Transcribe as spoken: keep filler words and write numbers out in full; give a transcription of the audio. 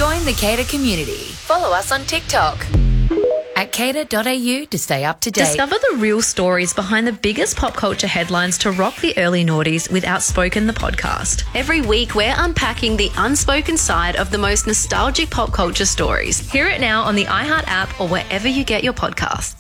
Join the Cater community. Follow us on TikTok at cater dot a u to stay up to date. Discover the real stories behind the biggest pop culture headlines to rock the early noughties with Outspoken the podcast. Every week, we're unpacking the unspoken side of the most nostalgic pop culture stories. Hear it now on the iHeart app or wherever you get your podcasts.